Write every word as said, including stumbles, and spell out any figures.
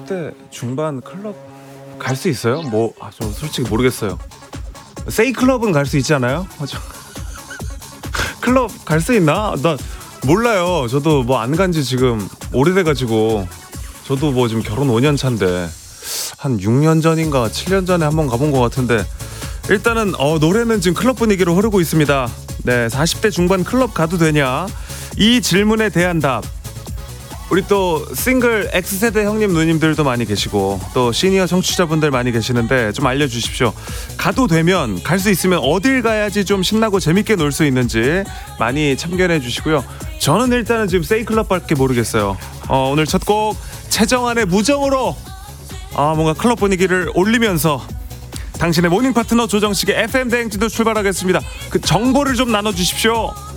대 중반 클럽 갈 수 있어요? 뭐, 아, 저 솔직히 모르겠어요. 세이 클럽은 갈 수 있지 않아요? 어, 저... 클럽 갈 수 있나? 나 몰라요. 저도 뭐 안 간지 지금 오래돼가지고 저도 뭐 지금 결혼 오 년 차인데 한 육 년 전인가 칠 년 전에 한번 가본 것 같은데 일단은 어, 노래는 지금 클럽 분위기로 흐르고 있습니다. 네, 사십 대 중반 클럽 가도 되냐? 이 질문에 대한 답. 우리 또 싱글 X세대 형님 누님들도 많이 계시고 또 시니어 청취자분들 많이 계시는데 좀 알려주십시오. 가도 되면 갈 수 있으면 어딜 가야지 좀 신나고 재밌게 놀 수 있는지 많이 참견해 주시고요. 저는 일단은 지금 세이클럽밖에 모르겠어요. 어, 오늘 첫 곡 최정한의 무정으로 아, 뭔가 클럽 분위기를 올리면서 당신의 모닝 파트너 조정식의 에프엠 대행진도 출발하겠습니다. 그 정보를 좀 나눠주십시오.